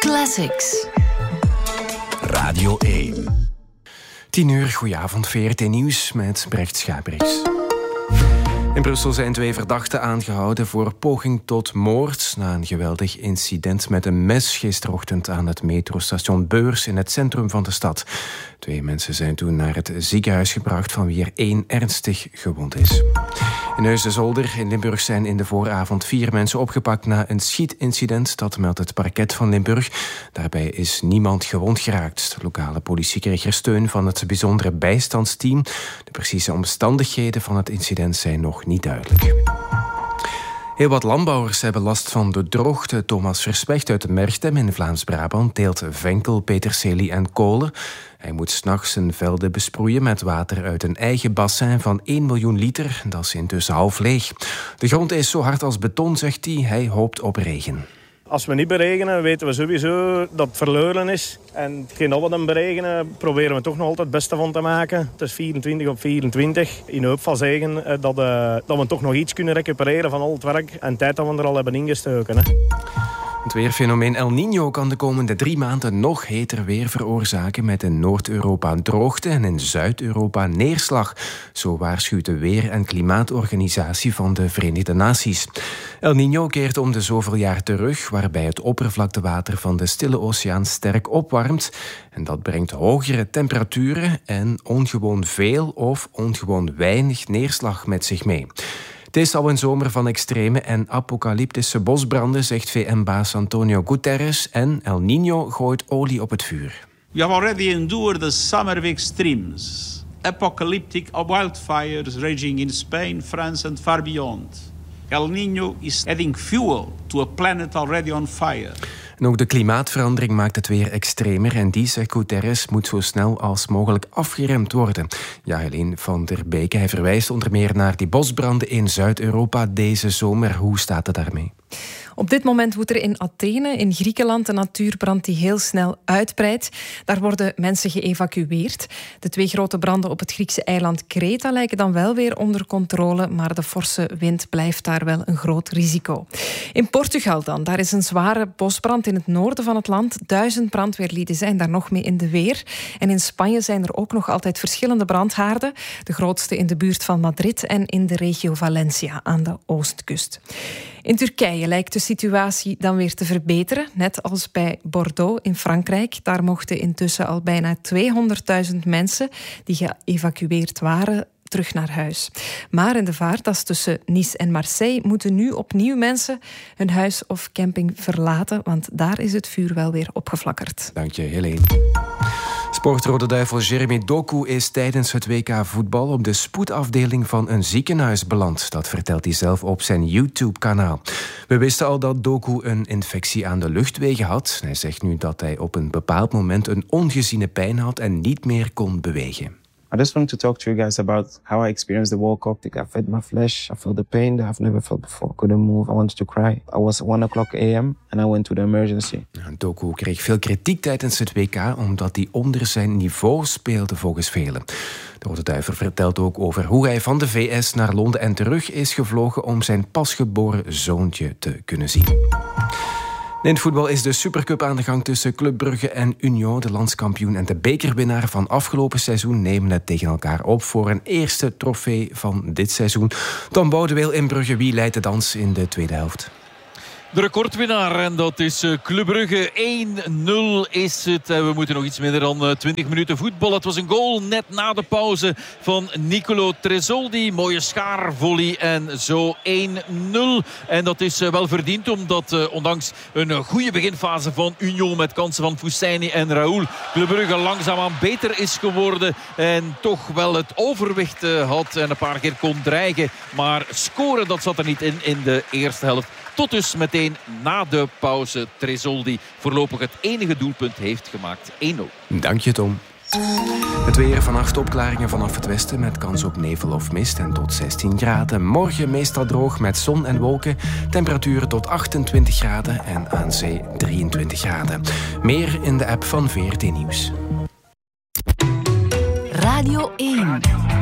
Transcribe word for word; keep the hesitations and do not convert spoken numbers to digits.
Classics. Radio één. Tien uur, goedenavond, V R T Nieuws met Brecht Schaberings. In Brussel zijn twee verdachten aangehouden voor poging tot moord na een geweldig incident met een mes gisterochtend aan het metrostation Beurs in het centrum van de stad. Twee mensen zijn toen naar het ziekenhuis gebracht, van wie er één ernstig gewond is. In Heusden-Zolder in Limburg zijn in de vooravond vier mensen opgepakt na een schietincident. Dat meldt het parket van Limburg. Daarbij is niemand gewond geraakt. De lokale politie kreeg er steun van het bijzondere bijstandsteam. De precieze omstandigheden van het incident zijn nog niet duidelijk. Heel wat landbouwers hebben last van de droogte. Thomas Verspecht uit Merchtem in Vlaams-Brabant teelt venkel, peterselie en kolen. Hij moet 's nachts zijn velden besproeien met water uit een eigen bassin van één miljoen liter. Dat is intussen half leeg. De grond is zo hard als beton, zegt hij. Hij hoopt op regen. Als we niet beregenen, weten we sowieso dat het verloren is. En hetgeen dat we dan beregenen, proberen we toch nog altijd het beste van te maken. Het is vierentwintig op vierentwintig. In hoop van zeggen dat, uh, dat we toch nog iets kunnen recupereren van al het werk en tijd dat we er al hebben ingestoken. Hè. Het weerfenomeen El Niño kan de komende drie maanden nog heter weer veroorzaken, met in Noord-Europa droogte en in Zuid-Europa neerslag. Zo waarschuwt de Weer- en Klimaatorganisatie van de Verenigde Naties. El Niño keert om de zoveel jaar terug, waarbij het oppervlaktewater van de Stille Oceaan sterk opwarmt. En dat brengt hogere temperaturen en ongewoon veel of ongewoon weinig neerslag met zich mee. Het is al een zomer van extreme en apocalyptische bosbranden, zegt V N-baas Antonio Guterres, en El Niño gooit olie op het vuur. We have already endured the summer of extremes, apocalyptic wildfires raging in Spain, France and far beyond. El Niño is adding fuel to a planet already on fire. En ook de klimaatverandering maakt het weer extremer en die, zegt Guterres, moet zo snel als mogelijk afgeremd worden. Ja, Helene van der Beek, hij verwijst onder meer naar die bosbranden in Zuid-Europa deze zomer. Hoe staat het daarmee? Op dit moment woedt er in Athene, in Griekenland, een natuurbrand die heel snel uitbreidt. Daar worden mensen geëvacueerd. De twee grote branden op het Griekse eiland Kreta lijken dan wel weer onder controle, maar de forse wind blijft daar wel een groot risico. In Portugal dan, daar is een zware bosbrand in het noorden van het land. Duizend brandweerlieden zijn daar nog mee in de weer. En in Spanje zijn er ook nog altijd verschillende brandhaarden. De grootste in de buurt van Madrid en in de regio Valencia aan de oostkust. In Turkije lijkt de situatie dan weer te verbeteren, net als bij Bordeaux in Frankrijk. Daar mochten intussen al bijna tweehonderdduizend mensen die geëvacueerd waren terug naar huis. Maar in de vaartas tussen Nice en Marseille moeten nu opnieuw mensen hun huis of camping verlaten, want daar is het vuur wel weer opgeflakkerd. Dank je, Helene. Sportrode duivel Jeremy Doku is tijdens het W K voetbal op de spoedafdeling van een ziekenhuis beland. Dat vertelt hij zelf op zijn YouTube-kanaal. We wisten al dat Doku een infectie aan de luchtwegen had. Hij zegt nu dat hij op een bepaald moment een ongeziene pijn had en niet meer kon bewegen. I just want to talk to you guys about how I experienced the World Cup. I felt my flesh, I felt the pain that I've never felt before. I couldn't move, I wanted to cry. I was one o'clock a m and I went to the emergency. Doku kreeg veel kritiek tijdens het W K omdat hij onder zijn niveau speelde volgens velen. De Rode Duivel vertelt ook over hoe hij van de V S naar Londen en terug is gevlogen om zijn pasgeboren zoontje te kunnen zien. In het voetbal is de Supercup aan de gang tussen Club Brugge en Union. De landskampioen en de bekerwinnaar van afgelopen seizoen nemen het tegen elkaar op voor een eerste trofee van dit seizoen. Tom Boudeweel in Brugge, wie leidt de dans in de tweede helft? De recordwinnaar, en dat is Club Brugge. één nul is het. En we moeten nog iets minder dan twintig minuten voetballen. Het was een goal net na de pauze van Nicolo Tresoldi. Mooie schaarvolley en zo één nul. En dat is wel verdiend, omdat uh, ondanks een goede beginfase van Union met kansen van Fousseyni en Raoul, Club Brugge langzaamaan beter is geworden en toch wel het overwicht uh, had en een paar keer kon dreigen. Maar scoren, dat zat er niet in in de eerste helft. Tot dus meteen na de pauze Tresoldi voorlopig het enige doelpunt heeft gemaakt. één nul. Dank je, Tom. Het weer, vannacht opklaringen vanaf het westen met kans op nevel of mist en tot zestien graden. Morgen meestal droog met zon en wolken. Temperaturen tot achtentwintig graden en aan zee drieëntwintig graden. Meer in de app van V R T Nieuws. Radio één.